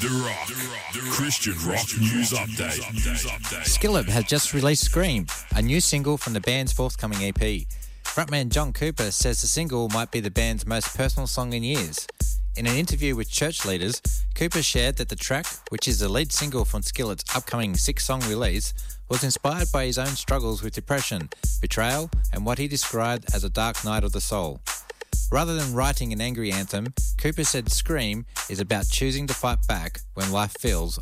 Christian rock news update. Skillet has just released Scream, a new single from the band's forthcoming EP. Frontman John Cooper says the single might be the band's most personal song in years. In an interview with church leaders, Cooper shared that the track, which is the lead single from Skillet's upcoming 6-song release, was inspired by his own struggles with depression, betrayal, and what he described as a dark night of the soul. Rather than writing an angry anthem, Cooper said Scream is about choosing to fight back when life feels